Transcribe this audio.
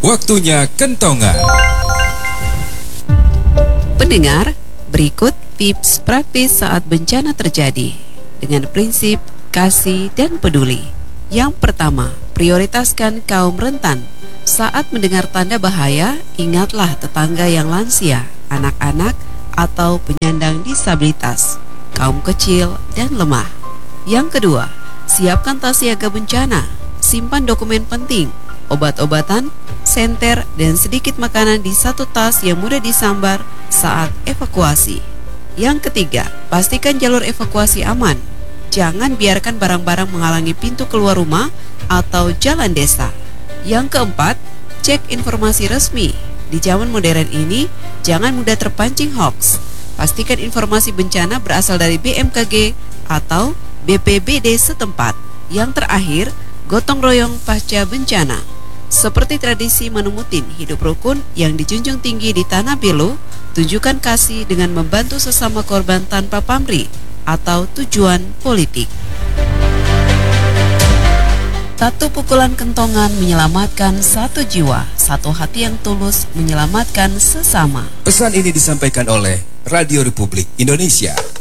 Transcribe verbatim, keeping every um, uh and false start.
Waktunya kentongan. Pendengar, berikut tips praktis saat bencana terjadi dengan prinsip kasih dan peduli. Yang pertama, prioritaskan kaum rentan. Saat mendengar tanda bahaya, ingatlah tetangga yang lansia, anak-anak, atau penyandang disabilitas, kaum kecil dan lemah. Yang kedua, siapkan tas siaga bencana. Simpan dokumen penting, obat-obatan, senter, dan sedikit makanan di satu tas yang mudah disambar saat evakuasi. Yang ketiga, pastikan jalur evakuasi aman. Jangan biarkan barang-barang menghalangi pintu keluar rumah atau jalan desa. Yang keempat, cek informasi resmi. Di zaman modern ini, jangan mudah terpancing hoax. Pastikan informasi bencana berasal dari B M K G atau B P B D setempat. Yang terakhir, gotong royong pasca bencana. Seperti tradisi menumutin hidup rukun yang dijunjung tinggi di Tanah Belu, tunjukkan kasih dengan membantu sesama korban tanpa pamrih atau tujuan politik. Satu pukulan kentongan menyelamatkan satu jiwa, satu hati yang tulus menyelamatkan sesama. Pesan ini disampaikan oleh Radio Republik Indonesia.